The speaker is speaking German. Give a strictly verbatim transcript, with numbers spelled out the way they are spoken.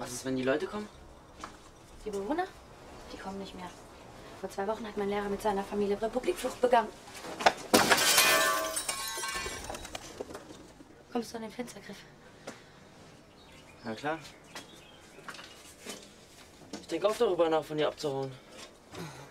Was ist, wenn die Leute kommen? Die Bewohner? Die kommen nicht mehr. Vor zwei Wochen hat mein Lehrer mit seiner Familie Republikflucht begangen. Kommst du an den Fenstergriff? Na klar. Ich denke auch darüber nach, von dir abzuhauen.